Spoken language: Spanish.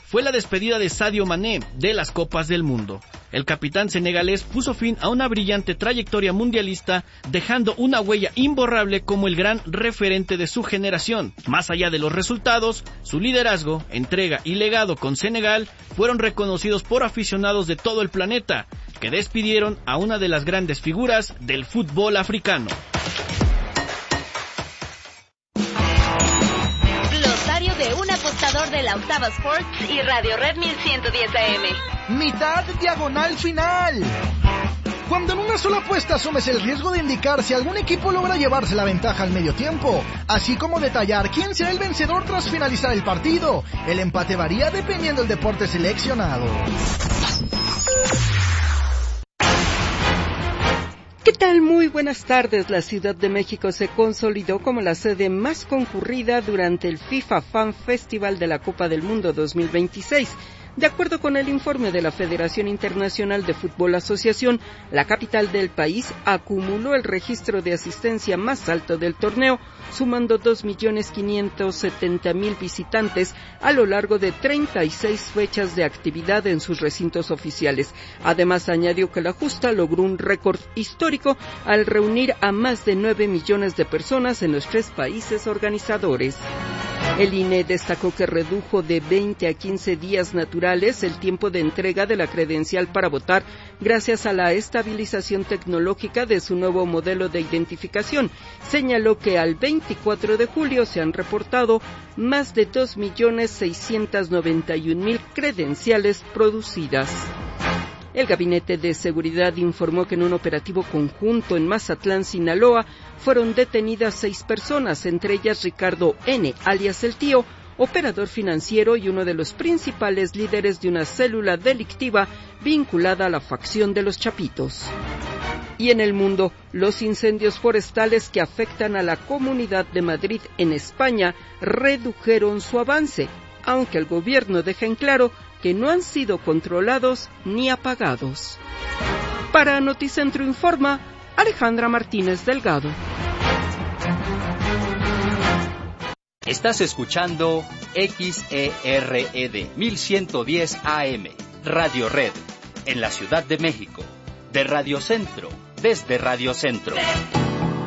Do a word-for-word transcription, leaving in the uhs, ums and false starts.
fue la despedida de Sadio Mané de las Copas del Mundo. El capitán senegalés puso fin a una brillante trayectoria mundialista, dejando una huella imborrable como el gran referente de su generación. Más allá de los resultados, su liderazgo, entrega y legado con Senegal fueron reconocidos por aficionados de todo el planeta, que despidieron a una de las grandes figuras del fútbol africano. Glosario de un apostador de la Octava Sports y Radio Red mil ciento diez A M. Mitad diagonal final. Cuando en una sola apuesta asumes el riesgo de indicar si algún equipo logra llevarse la ventaja al medio tiempo, así como detallar quién será el vencedor tras finalizar el partido. El empate varía dependiendo del deporte seleccionado. ¿Qué tal? Muy buenas tardes. La Ciudad de México se consolidó como la sede más concurrida durante el FIFA Fan Festival de la Copa del Mundo dos mil veintiséis. De acuerdo con el informe de la Federación Internacional de Fútbol Asociación, la capital del país acumuló el registro de asistencia más alto del torneo, sumando dos millones quinientos setenta mil visitantes a lo largo de treinta y seis fechas de actividad en sus recintos oficiales. Además, añadió que la justa logró un récord histórico al reunir a más de nueve millones de personas en los tres países organizadores. El I N E destacó que redujo de veinte a quince días naturales el tiempo de entrega de la credencial para votar gracias a la estabilización tecnológica de su nuevo modelo de identificación. Señaló que al veinticuatro de julio se han reportado más de dos millones seiscientos noventa y un mil credenciales producidas. El Gabinete de Seguridad informó que en un operativo conjunto en Mazatlán, Sinaloa, fueron detenidas seis personas, entre ellas Ricardo N., alias El Tío, operador financiero y uno de los principales líderes de una célula delictiva vinculada a la facción de los Chapitos. Y en el mundo, los incendios forestales que afectan a la Comunidad de Madrid en España redujeron su avance, aunque el gobierno deja en claro que no han sido controlados ni apagados. Para Noticentro Informa, Alejandra Martínez Delgado. Estás escuchando X E R E D mil ciento diez A M, Radio Red, en la Ciudad de México, de Radio Centro, desde Radio Centro.